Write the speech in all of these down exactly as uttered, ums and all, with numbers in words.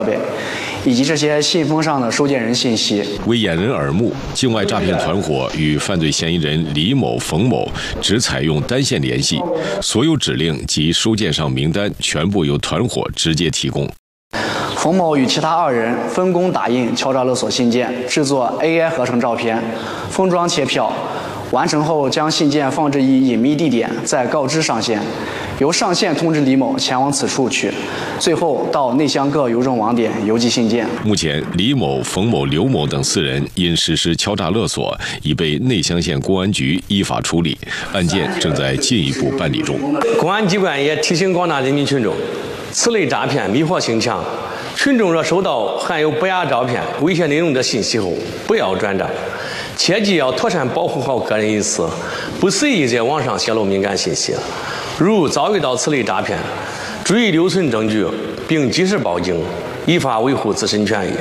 备。 以及这些信封上的收件人信息。 为掩人耳目，境外诈骗团伙与犯罪嫌疑人李某、冯某只采用单线联系，所有指令及收件上名单全部由团伙直接提供。 冯某与其他二人分工打印敲诈勒索信件，制作 A I 合成照片，封装切票。 完成后，将信件放置于隐秘地点，再告知上线，由上线通知李某前往此处取，最后到内乡各邮政网点邮寄信件。 目前，李某、冯某、刘某等四人因实施敲诈勒索，已被内乡县公安局依法处理，案件正在进一步办理中。 公安机关也提醒广大人民群众，此类诈骗迷惑性强，群众若收到含有不雅照片、危险内容的信息后，不要转账。 切记要妥善保护好个人隐私，不随意在网上泄露敏感信息。如遭遇到此类诈骗，注意留存证据，并及时报警，依法维护自身权益。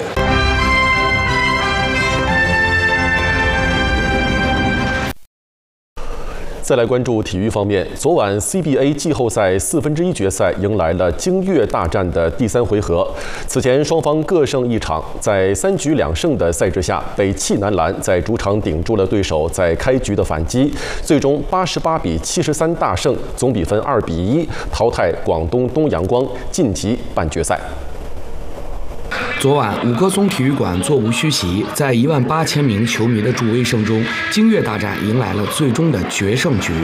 再来关注体育方面，昨晚 C B A 季后赛四分之一决赛迎来了京粤大战的第三回合。此前双方各胜一场，在三局两胜的赛制下，北汽男篮在主场顶住了对手在开局的反击，最终八十八比七十三大胜，总比分二比一淘汰广东东阳光，晋级半决赛。 昨晚，五棵松体育馆座无虚席，在一万八千名球迷的助威声中，京粤大战迎来了最终的决胜局。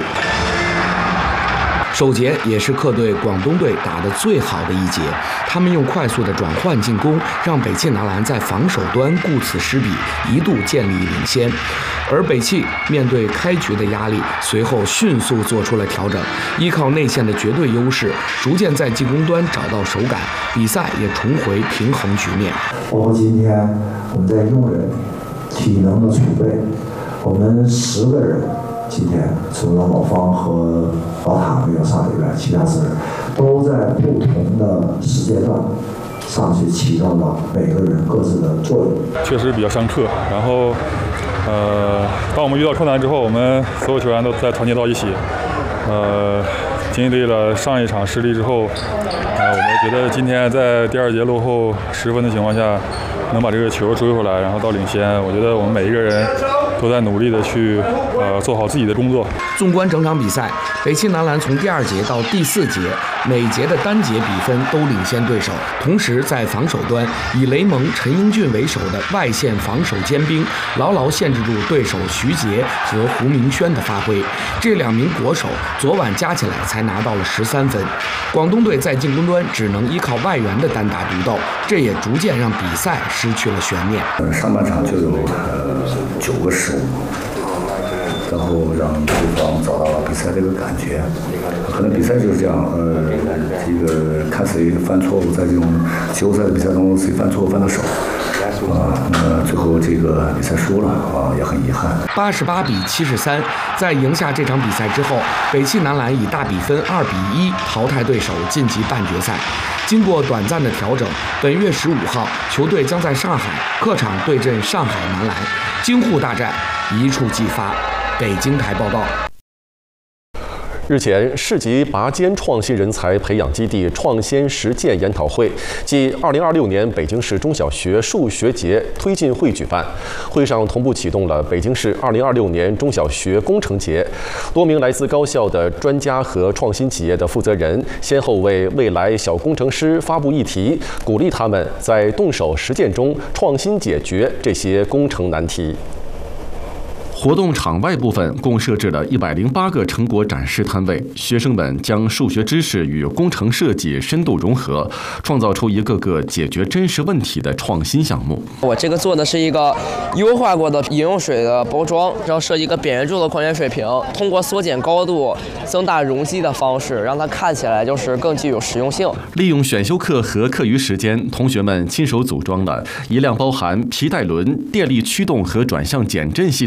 首节也是客队广东队打得最好的一节，他们用快速的转换进攻，让北汽男篮在防守端顾此失彼，一度建立领先。而北汽面对开局的压力，随后迅速做出了调整，依靠内线的绝对优势，逐渐在进攻端找到手感，比赛也重回平衡局面。 包括今天我们在用人、体能的储备，我们十个人。 今天除了老方和老塔没有上以外，其他四人都在不同的时间段上去起到了每个人各自的作用。 确实比较上课，然后，呃，当我们遇到困难之后，我们所有球员都在团结到一起。呃，经历了上一场失利之后，呃，我们觉得今天在第二节落后十分的情况下，能把这个球追回来，然后到领先，我觉得我们每一个人。 都在努力的去呃做好自己的工作。 纵观整场比赛，北汽男篮从第二节到第四节，每节的单节比分都领先对手。同时在防守端，以雷蒙、陈英俊为首的外线防守尖兵，牢牢限制住对手徐杰和胡明轩的发挥。这两名国手昨晚加起来才拿到了十三分。广东队在进攻端只能依靠外援的单打独斗，这也逐渐让比赛失去了悬念。 上半场就有呃九个失误，然后让对方找到了比赛这个感觉。可能比赛就是这样，呃，这个看谁犯错误，在这种季后赛的比赛中，谁犯错误犯得少。啊，那么最后这个比赛输了啊，也很遗憾。 八十八比七十三，在赢下这场比赛之后，北汽男篮以大比分二比一淘汰对手，晋级半决赛。经过短暂的调整，本月十五号，球队将在上海客场对阵上海男篮，京沪大战一触即发。北京台报道。 日前，市级拔尖创新人才培养基地创新实践研讨会暨二零二六年北京市中小学数学节推进会举办。会上同步启动了北京市二零二六年中小学工程节，多名来自高校的专家和创新企业的负责人，先后为未来小工程师发布议题，鼓励他们在动手实践中创新解决这些工程难题。 活动场外部分共设置了一百零八个成果展示摊位，学生们将数学知识与工程设计深度融合，创造出一个个解决真实问题的创新项目。 我这个做的是一个优化过的饮用水的包装，然后设计一个扁圆柱的矿泉水瓶，通过缩减高度、增大容积的方式，让它看起来就是更具有实用性。 利用选修课和课余时间，同学们亲手组装了一辆包含皮带轮、电力驱动和转向减震系统的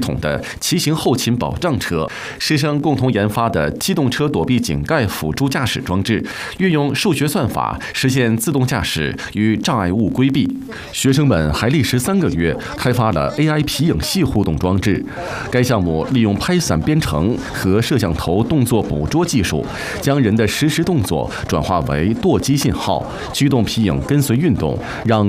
骑行后勤保障车。师生共同研发的机动车躲避井盖辅助驾驶装置，运用数学算法实现自动驾驶与障碍物规避。学生们还历时三个月开发了 A I 皮影戏互动装置。该项目利用拍散编程和摄像头动作捕捉技术，将人的实时动作转化为舵机信号，驱动皮影跟随运动，让